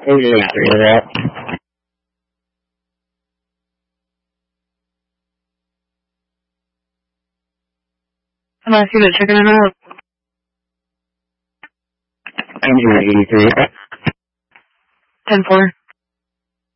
883 is that? I'm asking to check it out. Engine 83. 10-4.